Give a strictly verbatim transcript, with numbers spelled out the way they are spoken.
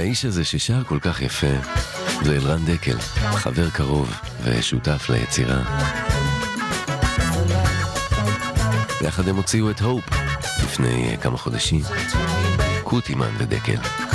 האיש הזה ששר כל כך יפה זה אלרן דקל, חבר קרוב ושותף ליצירה. יחד הם הוציאו את הופ לפני כמה חודשים. קוטימן ודקל.